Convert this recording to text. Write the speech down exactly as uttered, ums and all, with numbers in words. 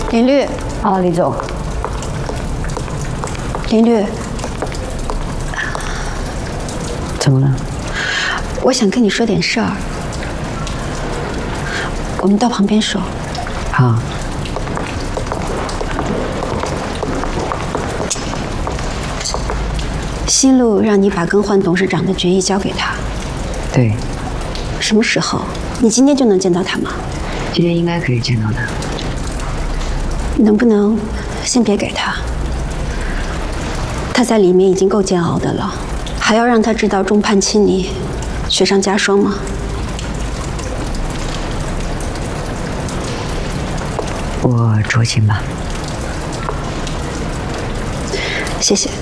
林律， 啊，李总， 林律， 怎么了？ 我想跟你说点事儿，我们到旁边说。 好。 新路让你把更换董事长的决议交给他。 对。 什么时候？你今天就能见到他吗？ 今天应该可以见到他。 能不能先别给他？他在里面已经够煎熬的了，还要让他知道众叛亲离，雪上加霜吗？ 我酌情吧。 谢谢。